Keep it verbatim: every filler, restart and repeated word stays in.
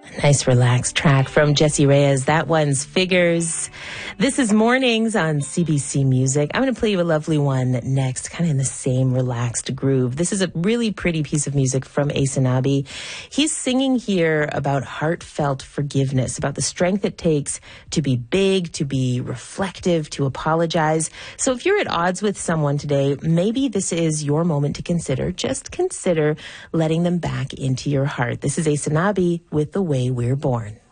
Nice relaxed track from Jessie Reyez. That one's Figures. This is Mornings on C B C Music. I'm going to play you a lovely one next, kind of in the same relaxed groove. This is a really pretty piece of music from Aysanabee. He's singing here about heartfelt forgiveness, about the strength it takes to be big, to be reflective, to apologize. So if you're at odds with someone today, maybe this is your moment to consider, just consider letting them back into your heart. This is Aysanabee with The Way We're Born.